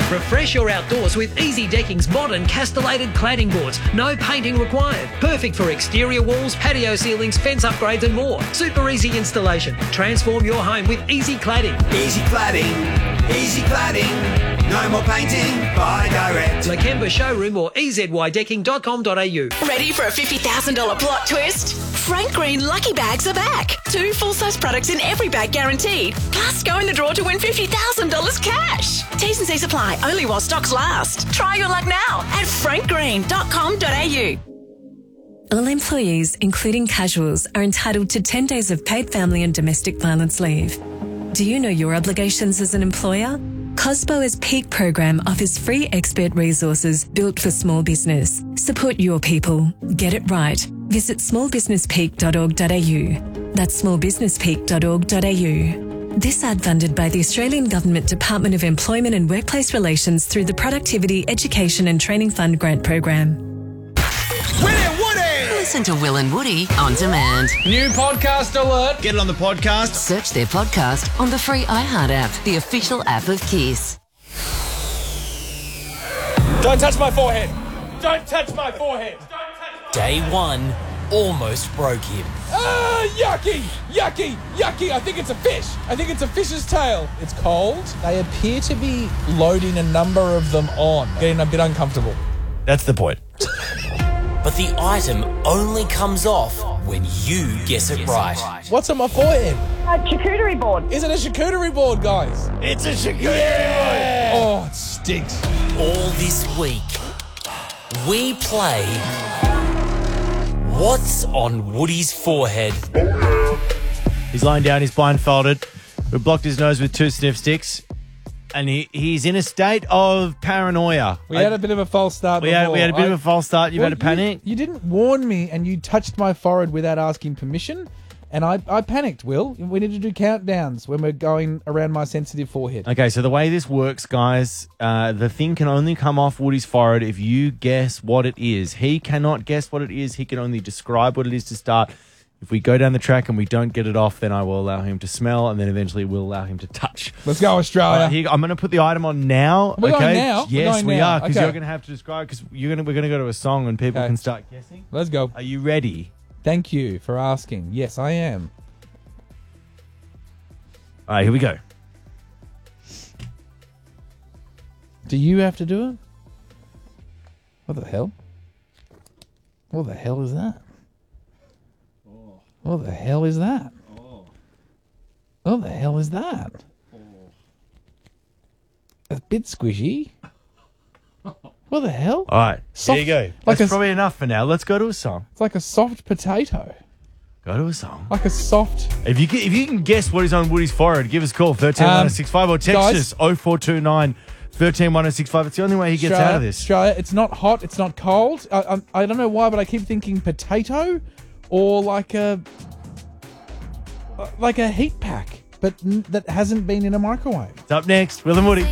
Refresh your outdoors with Easy Decking's modern castellated cladding boards. No painting required. Perfect for exterior walls, patio ceilings, fence upgrades and more. Super easy installation. Transform your home with Easy Cladding. Easy Cladding, Easy Cladding. No more painting, buy direct. Lakemba Showroom or ezydecking.com.au. Ready for a $50,000 plot twist? Frank Green Lucky Bags are back. 2 full-size products in every bag guaranteed. Plus, go in the draw to win $50,000 cash. T's and C's apply only while stocks last. Try your luck now at frankgreen.com.au. All employees, including casuals, are entitled to 10 days of paid family and domestic violence leave. Do you know your obligations as an employer? COSBO's Peak program offers free expert resources built for small business. Support your people. Get it right. Visit smallbusinesspeak.org.au. That's smallbusinesspeak.org.au. This ad funded by the Australian Government Department of Employment and Workplace Relations through the Productivity, Education and Training Fund grant program. Listen to Will and Woody on demand. New podcast alert. Get it on the podcast. Search their podcast on the free iHeart app, the official app of Kiss. Don't touch my forehead. Don't touch my forehead. Day 1 almost broke him. Ah, yucky, yucky, yucky. I think it's a fish. I think it's a fish's tail. It's cold. They appear to be loading a number of them on. Getting a bit uncomfortable. That's the point. But the item only comes off when you guess it right. What's on my forehead? A charcuterie board. Is it a charcuterie board, guys? It's a charcuterie board. Oh, it stinks. All this week, we play What's on Woody's Forehead? He's lying down, he's blindfolded. We blocked his nose with 2 sniff sticks. And he's in a state of paranoia. We had a bit of a false start before. We had a bit of a false start. You've had a panic? You didn't warn me and you touched my forehead without asking permission. And I panicked, Will. We need to do countdowns when we're going around my sensitive forehead. Okay, so the way this works, guys, the thing can only come off Woody's forehead if you guess what it is. He cannot guess what it is. He can only describe what it is to start. If we go down the track and we don't get it off, then I will allow him to smell, and then eventually we'll allow him to touch. Let's go, Australia. I'm going to put the item on now. We're going now? Yes, we are, because Okay. you're going to have to describe, because we're going to go to a song and people can start guessing. Let's go. Are you ready? Thank you for asking. Yes, I am. All right, here we go. Do you have to do it? What the hell? What the hell is that? What the hell is that? What the hell is that? A bit squishy. What the hell? All right, Soft, here you go. Like That's probably enough for now. Let's go to a song. It's like a soft potato. Go to a song. Like a soft... If you can guess what is on Woody's forehead, give us a call, 131065, or text us 0429 131065. It's the only way he gets out of this. Australia, it's not hot, it's not cold. I don't know why, but I keep thinking potato or like a heat pack, but that hasn't been in a microwave. It's up next, Will and Woody.